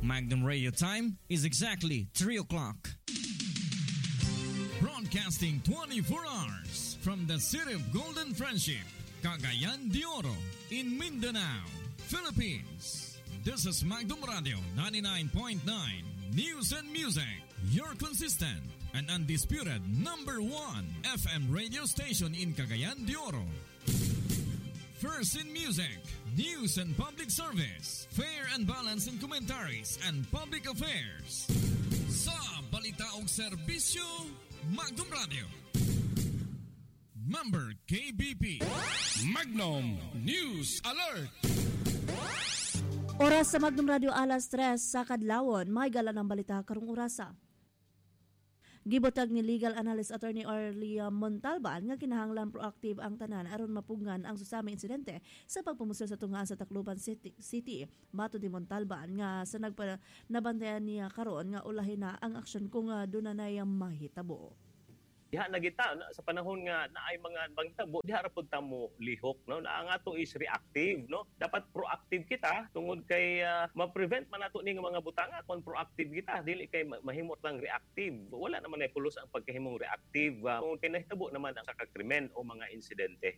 Magnum Radio time is exactly 3 o'clock. Broadcasting 24 hours from the city of Golden Friendship, Cagayan de Oro, in Mindanao, Philippines. This is Magnum Radio 99.9 News and Music, your consistent and undisputed number 1 FM radio station in Cagayan de Oro. First in music, news and public service, fair and balanced in commentaries and public affairs. Sa balita ug serbisyo, Magnum Radio. Member KBP. Magnum News Alert. Oras sa Magnum Radio alas 3 sa kadlawon, may gala ng balita karong orasa. Gibotag ni Legal Analyst Attorney Orly Montalban nga kinahanglan proactive ang tanan aron mapugngan ang susami insidente sa pagpumusil sa tungaan sa Tacloban City. Mato di Montalban nga sa nabantayan niya karon nga ulahin na ang aksyon kung dunay mahitabo. Diha nagita sa panahon nga naay mga bangtabo diha ra pud ta mo lihok no na ang ato is reactive no dapat proactive kita tungod kay ma-prevent man nato ning mga butanga kon proactive kita dili kay mahimot lang reactive wala naman ay pulos ang pagkahimong reactive kung kinahitabo naman ang sa krimen o mga insidente.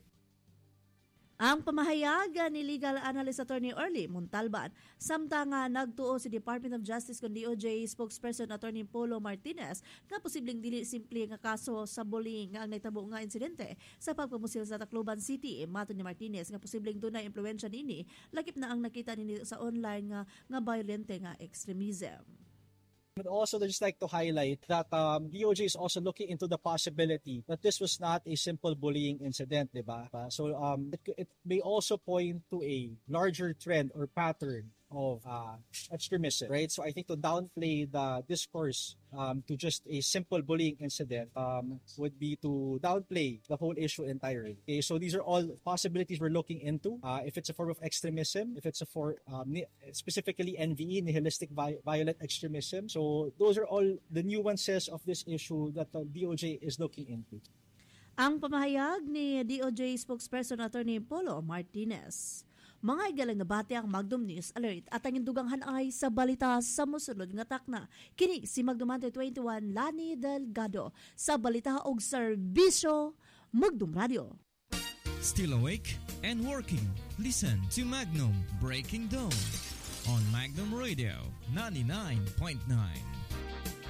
Ang pamahayag ni Legal Analyst Attorney Orly Montalban samtang nagtuo si Department of Justice kon DOJ spokesperson Attorney Polo Martinez nga posibleng dili simple nga kaso sa bullying nga ang nahitabo nga insidente sa pagpamusil sa Tacloban City. Mato ni Martinez nga posibleng dunay impluwensya nini lakip na ang nakita nini sa online nga violente nga extremism. I'd also just like to highlight that DOJ is also looking into the possibility that this was not a simple bullying incident, diba? So it may also point to a larger trend or pattern of extremism, right? So I think to downplay the discourse to just a simple bullying incident would be to downplay the whole issue entirely. Okay, so these are all possibilities we're looking into. If it's a form of extremism, if it's a for specifically NVE, nihilistic violent extremism. So those are all the nuances of this issue that the DOJ is looking into. Ang pamahayag ni DOJ spokesperson Attorney Polo Martinez. Mga igalang nabati ang Magnum News Alert at ang induganghan ay sa balita sa musulod nga takna. Kini si Magnum 21 Lani Delgado sa balita og serbisyo Magnum Radio. Still awake and working? Listen to Magnum Breaking Dawn on Magnum Radio 99.9.